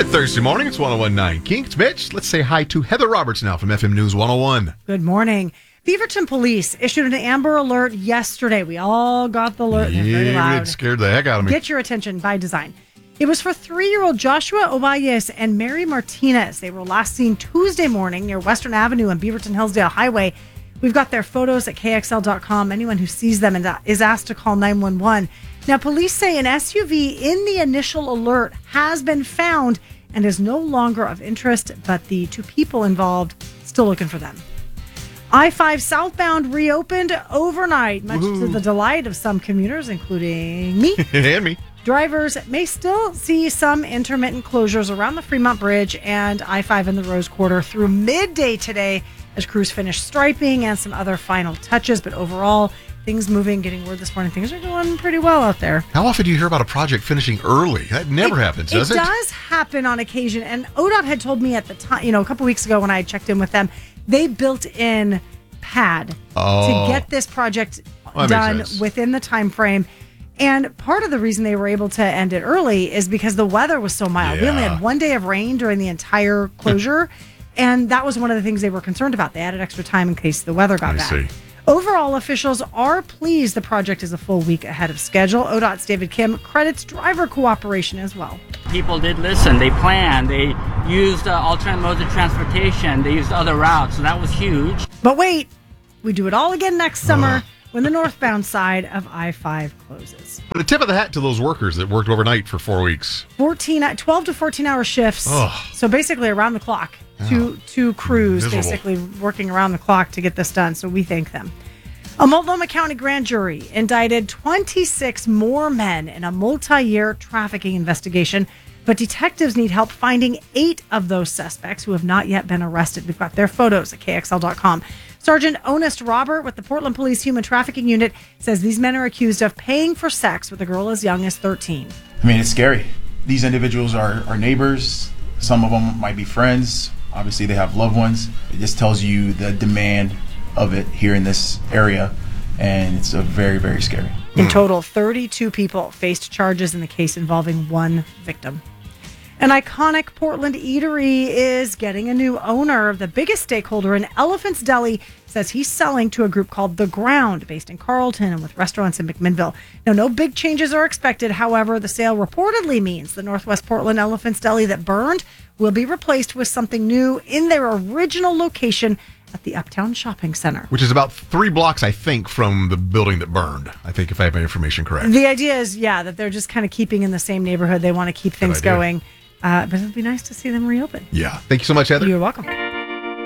Good Thursday morning. It's 101.9 Kinks. Mitch, let's say hi to Heather Roberts now from FM News 101. Good morning. Beaverton Police issued an Amber Alert yesterday. We all got the alert. Very loud. It scared the heck out of me. Get your attention by design. It was for 3-year-old Joshua Ovalles and Mary Martinez. They were last seen Tuesday morning near Western Avenue and Beaverton Hillsdale Highway. We've got their photos at KXL.com. Anyone who sees them is asked to call 911. Now, police say an SUV in the initial alert has been found and is no longer of interest, but the two people involved still looking for them. I-5 southbound reopened overnight, much to the delight of some commuters, including me. And me. Drivers may still see some intermittent closures around the Fremont Bridge and I-5 in the Rose Quarter through midday today as crews finish striping and some other final touches. But overall, things moving, getting word this morning, things are going pretty well out there. How often do you hear about a project finishing early? That never happens, does it? It does happen on occasion. And ODOT had told me at the time, a couple weeks ago when I checked in with them, they built in pad to get this project done within the time frame. And part of the reason they were able to end it early is because the weather was so mild. We only had one day of rain during the entire closure. And that was one of the things they were concerned about. They added extra time in case the weather got bad. Overall, officials are pleased the project is a full week ahead of schedule. ODOT's David Kim credits driver cooperation as well. People did listen. They planned. They used alternate modes of transportation. They used other routes. So that was huge. But wait, we do it all again next summer when the northbound side of I-5 closes. But a tip of the hat to those workers that worked overnight for 4 weeks. 12 to 14-hour shifts. So basically around the clock. Two crews basically working around the clock to get this done. So we thank them. A Multnomah County grand jury indicted 26 more men in a multi-year trafficking investigation. But detectives need help finding 8 of those suspects who have not yet been arrested. We've got their photos at KXL.com. Sergeant Honest Robert with the Portland Police Human Trafficking Unit says these men are accused of paying for sex with a girl as young as 13. I mean, it's scary. These individuals are neighbors. Some of them might be friends. Obviously, they have loved ones. It just tells you the demand of it here in this area, and it's very, very scary. In total, 32 people faced charges in the case involving one victim. An iconic Portland eatery is getting a new owner. The biggest stakeholder in Elephant's Deli says he's selling to a group called The Ground, based in Carlton and with restaurants in McMinnville. Now, no big changes are expected. However, the sale reportedly means the Northwest Portland Elephant's Deli that burned will be replaced with something new in their original location at the Uptown Shopping Center. Which is about 3 blocks, I think, from the building that burned, I think, if I have my information correct. The idea is, that they're just kind of keeping in the same neighborhood. They want to keep things going. But it'd be nice to see them reopen. Yeah. Thank you so much, Heather. You're welcome.